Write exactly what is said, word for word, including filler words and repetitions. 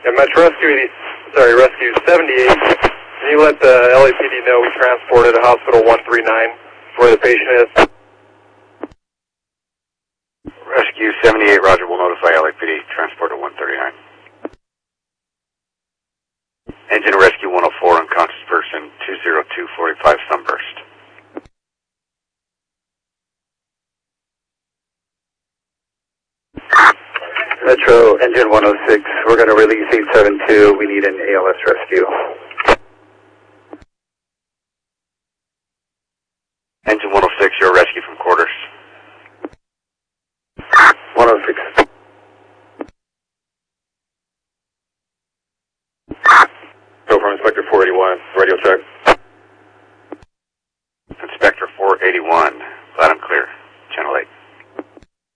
And Metro Rescue, sorry, Rescue seventy-eight, can you let the L A P D know we transported to Hospital one three nine where the patient is? Rescue seventy-eight, Roger, will notify L A P D, transport to one thirty-nine. Engine Rescue one oh four, unconscious person, two zero two forty-five, Sunburst. Metro, engine one oh six, we're going to release eight seven two, we need an A L S rescue.